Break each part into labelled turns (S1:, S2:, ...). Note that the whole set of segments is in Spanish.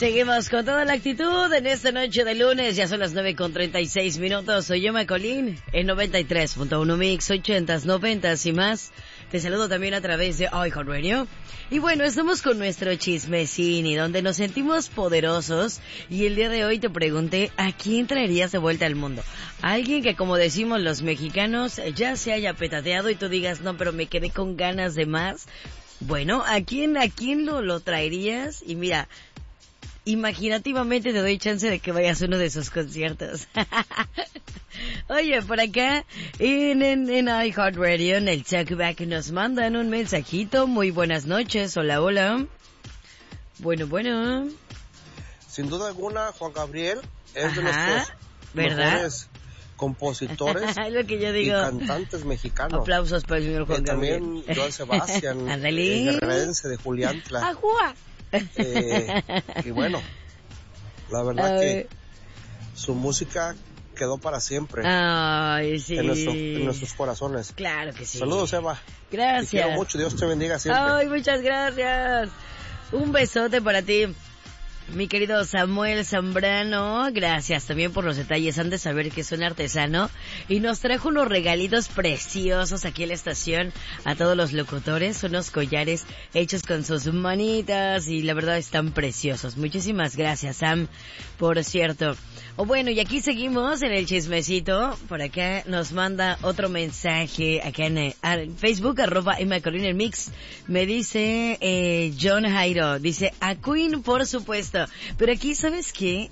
S1: Seguimos con toda la actitud en esta noche de lunes. Ya son las 9:36. Soy Emma Colín en 93.1 Mix, 80s, 90s y más. Te saludo también a través de iHeartRadio. Y bueno, estamos con nuestro chismecini, donde nos sentimos poderosos. Y el día de hoy te pregunté, ¿a quién traerías de vuelta al mundo? Alguien que, como decimos los mexicanos, ya se haya petateado y tú digas, no, pero me quedé con ganas de más. Bueno, ¿a quién lo traerías? Y mira, imaginativamente te doy chance de que vayas a uno de sus conciertos. Oye, por acá en iHeartRadio, en el Talkback, nos mandan un mensajito. Muy buenas noches, hola, hola. Bueno.
S2: Sin duda alguna, Juan Gabriel es de nuestros mejores compositores
S1: lo que yo digo.
S2: Y cantantes mexicanos.
S1: Aplausos para el señor Juan Gabriel.
S2: También Joan Sebastián, guerrerense de Juliantla.
S1: ¡Ajúa!
S2: Y bueno, la verdad que su música quedó para siempre.
S1: Ay, sí.
S2: En nuestros corazones.
S1: Claro que sí.
S2: Saludos, Eva.
S1: Gracias.
S2: Te quiero mucho, Dios te bendiga siempre.
S1: Ay, muchas gracias. Un besote para ti, mi querido Samuel Zambrano. Gracias también por los detalles. Han de saber que es un artesano y nos trajo unos regalitos preciosos aquí en la estación a todos los locutores, unos collares hechos con sus manitas y la verdad están preciosos. Muchísimas gracias, Sam, por cierto. Bueno, y aquí seguimos en el chismecito. Por acá nos manda otro mensaje acá en Facebook, @EmmaColín_Mix. Me dice John Jairo, dice a Queen, por supuesto. Pero aquí, ¿sabes qué?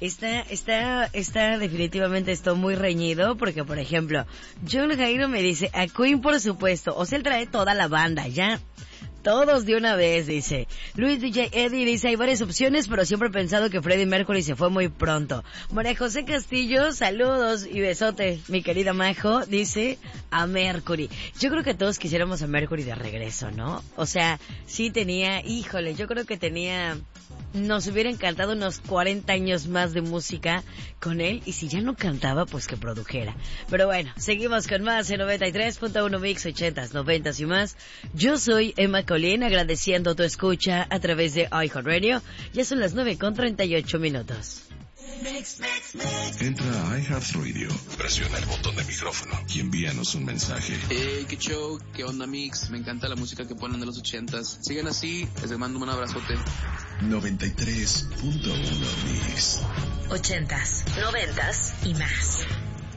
S1: Está definitivamente esto muy reñido, porque por ejemplo, John Jairo me dice a Queen, por supuesto. O sea, él trae toda la banda, ya. Todos de una vez, dice. Luis DJ Eddie dice, hay varias opciones, pero siempre he pensado que Freddie Mercury se fue muy pronto. María José Castillo, saludos y besote, mi querida Majo, dice a Mercury. Yo creo que todos quisiéramos a Mercury de regreso, ¿no? O sea, sí tenía, híjole, yo creo que nos hubiera encantado unos 40 años más de música con él, y si ya no cantaba, pues que produjera. Pero bueno, seguimos con más en 93.1 Mix, 80s, 90s y más. Yo soy Emma Colín, agradeciendo tu escucha a través de iHeartRadio. Ya son las 9:38.
S3: Entra a iHeartRadio, presiona el botón de micrófono y envíanos un mensaje.
S4: Qué show, qué onda Mix, me encanta la música que ponen de los 80s. Sigan así, les mando un abrazote.
S3: 93.1 Mix.
S5: 80s, 90s y más.